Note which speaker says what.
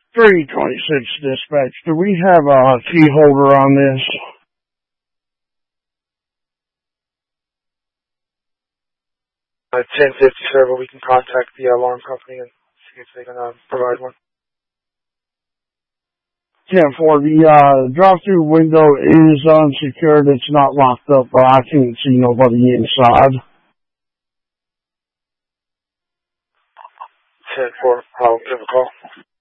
Speaker 1: 326 dispatch. Do we have a key holder on this?
Speaker 2: 1050, sir, but we can contact the alarm company and see if they can provide one.
Speaker 1: 10-4, the drive-through window is unsecured. It's not locked up, but I can't see nobody inside.
Speaker 2: 10-4, I'll give a call.